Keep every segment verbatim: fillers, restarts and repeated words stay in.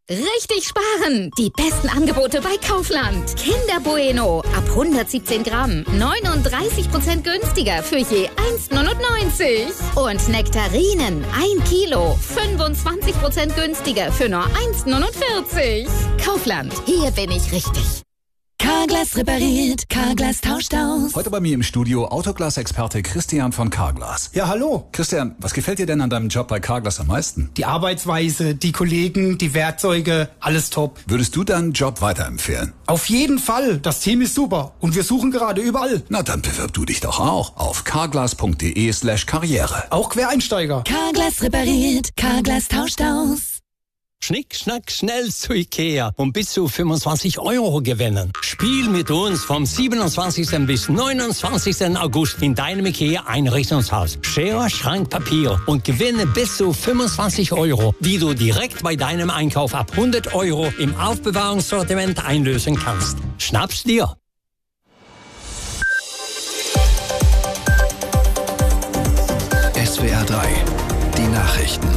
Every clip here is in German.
Richtig sparen! Die besten Angebote bei Kaufland. Kinder Bueno ab hundertsiebzehn Gramm. neununddreißig Prozent günstiger für je eins neunundneunzig. Und Nektarinen ein Kilo. fünfundzwanzig Prozent günstiger für nur eins neunundvierzig. Kaufland, hier bin ich richtig. Carglass repariert, Carglass tauscht aus. Heute bei mir im Studio Autoglas-Experte Christian von Carglass. Ja, hallo. Christian, was gefällt dir denn an deinem Job bei Carglass am meisten? Die Arbeitsweise, die Kollegen, die Werkzeuge, alles top. Würdest du deinen Job weiterempfehlen? Auf jeden Fall. Das Team ist super. Und wir suchen gerade überall. Na, dann bewirb du dich doch auch auf carglass.de slash karriere. Auch Quereinsteiger. Carglass repariert, Carglass tauscht aus. Schnick, schnack, schnell zu Ikea und bis zu fünfundzwanzig Euro gewinnen. Spiel mit uns vom siebenundzwanzigsten bis neunundzwanzigsten August in deinem Ikea-Einrichtungshaus. Schere, Schrank, Papier und gewinne bis zu fünfundzwanzig Euro, die du direkt bei deinem Einkauf ab hundert Euro im Aufbewahrungssortiment einlösen kannst. Schnapp's dir! S W R drei, die Nachrichten.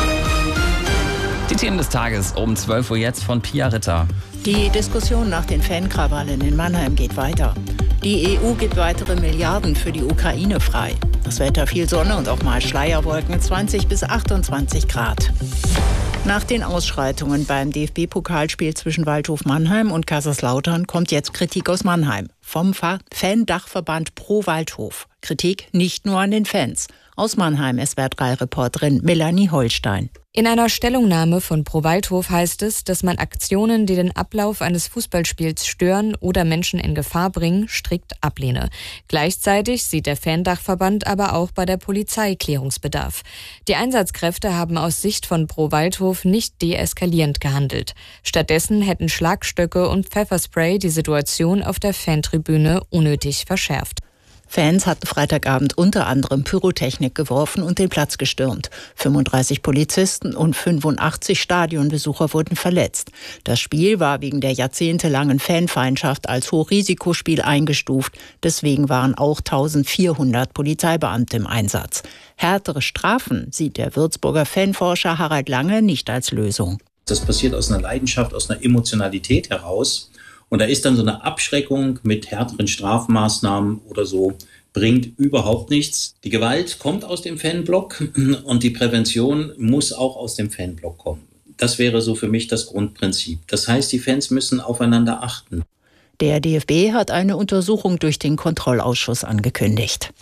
Die Themen des Tages um zwölf Uhr jetzt von Pia Ritter. Die Diskussion nach den Fankrawallen in Mannheim geht weiter. Die E U gibt weitere Milliarden für die Ukraine frei. Das Wetter viel Sonne und auch mal Schleierwolken, zwanzig bis achtundzwanzig Grad. Nach den Ausschreitungen beim D F B-Pokalspiel zwischen Waldhof Mannheim und Kaiserslautern kommt jetzt Kritik aus Mannheim. Vom Fan-Dachverband Pro Waldhof. Kritik nicht nur an den Fans. Aus Mannheim S W R drei Reporterin Melanie Holstein. In einer Stellungnahme von Pro Waldhof heißt es, dass man Aktionen, die den Ablauf eines Fußballspiels stören oder Menschen in Gefahr bringen, strikt ablehne. Gleichzeitig sieht der Fan-Dachverband aber auch bei der Polizei Klärungsbedarf. Die Einsatzkräfte haben aus Sicht von Pro Waldhof nicht deeskalierend gehandelt. Stattdessen hätten Schlagstöcke und Pfefferspray die Situation auf der Fantribüne unnötig verschärft. Fans hatten Freitagabend unter anderem Pyrotechnik geworfen und den Platz gestürmt. fünfunddreißig Polizisten und fünfundachtzig Stadionbesucher wurden verletzt. Das Spiel war wegen der jahrzehntelangen Fanfeindschaft als Hochrisikospiel eingestuft. Deswegen waren auch eintausendvierhundert Polizeibeamte im Einsatz. Härtere Strafen sieht der Würzburger Fanforscher Harald Lange nicht als Lösung. Das passiert aus einer Leidenschaft, aus einer Emotionalität heraus. Und da ist dann so eine Abschreckung mit härteren Strafmaßnahmen oder so, bringt überhaupt nichts. Die Gewalt kommt aus dem Fanblock und die Prävention muss auch aus dem Fanblock kommen. Das wäre so für mich das Grundprinzip. Das heißt, die Fans müssen aufeinander achten. Der D F B hat eine Untersuchung durch den Kontrollausschuss angekündigt.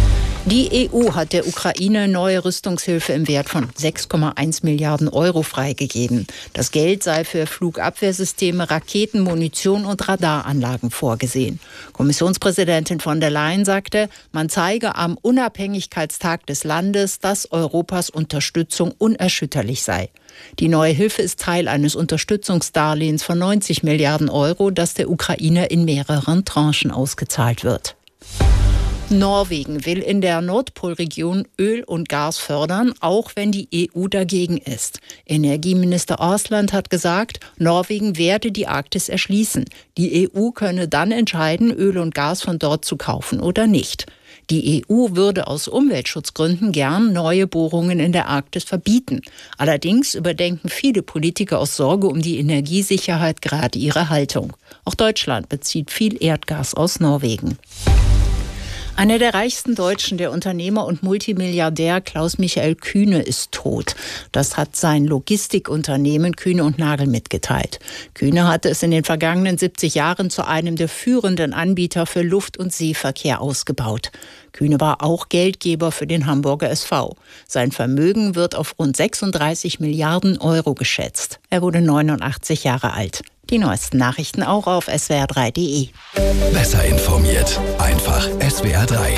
Die E U hat der Ukraine neue Rüstungshilfe im Wert von sechs Komma eins Milliarden Euro freigegeben. Das Geld sei für Flugabwehrsysteme, Raketen, Munition und Radaranlagen vorgesehen. Kommissionspräsidentin von der Leyen sagte, man zeige am Unabhängigkeitstag des Landes, dass Europas Unterstützung unerschütterlich sei. Die neue Hilfe ist Teil eines Unterstützungsdarlehens von neunzig Milliarden Euro, das der Ukraine in mehreren Tranchen ausgezahlt wird. Norwegen will in der Nordpolregion Öl und Gas fördern, auch wenn die E U dagegen ist. Energieminister Aasland hat gesagt, Norwegen werde die Arktis erschließen. Die E U könne dann entscheiden, Öl und Gas von dort zu kaufen oder nicht. Die E U würde aus Umweltschutzgründen gern neue Bohrungen in der Arktis verbieten. Allerdings überdenken viele Politiker aus Sorge um die Energiesicherheit gerade ihre Haltung. Auch Deutschland bezieht viel Erdgas aus Norwegen. Einer der reichsten Deutschen, der Unternehmer und Multimilliardär Klaus-Michael Kühne, ist tot. Das hat sein Logistikunternehmen Kühne und Nagel mitgeteilt. Kühne hatte es in den vergangenen siebzig Jahren zu einem der führenden Anbieter für Luft- und Seeverkehr ausgebaut. Kühne war auch Geldgeber für den Hamburger S V. Sein Vermögen wird auf rund sechsunddreißig Milliarden Euro geschätzt. Er wurde neunundachtzig Jahre alt. Die neuesten Nachrichten auch auf S W R drei Punkt de. Besser informiert. Einfach S W R drei.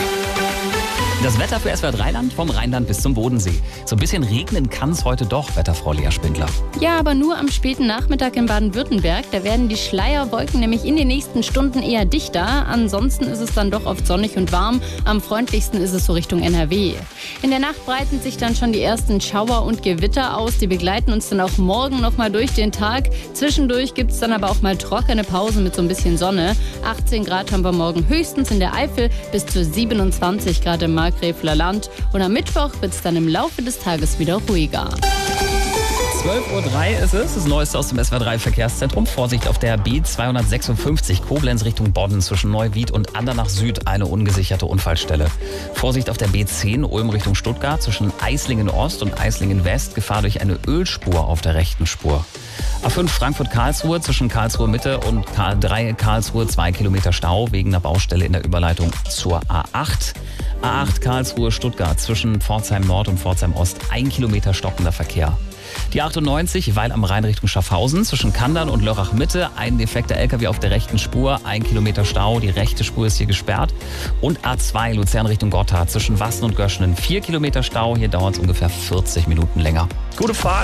Das Wetter für S W R drei Land vom Rheinland bis zum Bodensee. So ein bisschen regnen kann es heute doch, Wetterfrau Lea Spindler. Ja, aber nur am späten Nachmittag in Baden-Württemberg. Da werden die Schleierwolken nämlich in den nächsten Stunden eher dichter. Ansonsten ist es dann doch oft sonnig und warm. Am freundlichsten ist es so Richtung N R W. In der Nacht breiten sich dann schon die ersten Schauer und Gewitter aus. Die begleiten uns dann auch morgen noch mal durch den Tag. Zwischendurch gibt es dann aber auch mal trockene Pausen mit so ein bisschen Sonne. achtzehn Grad haben wir morgen höchstens in der Eifel, bis zu siebenundzwanzig Grad im Markgräfler Land. Und am Mittwoch wird es dann im Laufe des Tages wieder ruhiger. zwölf Uhr drei ist es, das Neueste aus dem S W R drei Verkehrszentrum. Vorsicht auf der B zweihundertsechsundfünfzig Koblenz Richtung Bodden zwischen Neuwied und Andernach Süd, eine ungesicherte Unfallstelle. Vorsicht auf der B zehn Ulm Richtung Stuttgart zwischen Eislingen Ost und Eislingen West, Gefahr durch eine Ölspur auf der rechten Spur. A fünf Frankfurt-Karlsruhe zwischen Karlsruhe Mitte und K drei Karlsruhe, zwei Kilometer Stau wegen einer Baustelle in der Überleitung zur A acht. A acht Karlsruhe-Stuttgart zwischen Pforzheim Nord und Pforzheim Ost, ein Kilometer stockender Verkehr. Die achtundneunzig Weil am Rhein Richtung Schaffhausen zwischen Kandern und Lörrach Mitte, ein defekter L K W auf der rechten Spur, ein Kilometer Stau, die rechte Spur ist hier gesperrt. Und A zwei Luzern Richtung Gotthard zwischen Wassen und Göschenen, vier Kilometer Stau, hier dauert es ungefähr vierzig Minuten länger. Gute Fahrt!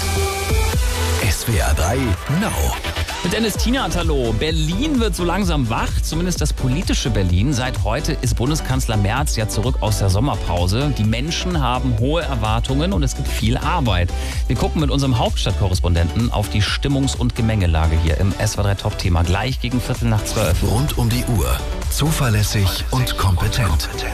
S W R drei Now. Mit Dennis Tienert, hallo. Berlin wird so langsam wach, zumindest das politische Berlin. Seit heute ist Bundeskanzler Merz ja zurück aus der Sommerpause. Die Menschen haben hohe Erwartungen und es gibt viel Arbeit. Wir gucken mit unserem Hauptstadtkorrespondenten auf die Stimmungs- und Gemengelage hier im S W R drei Top-Thema. Gleich gegen Viertel nach zwölf. Rund um die Uhr. Zuverlässig und kompetent.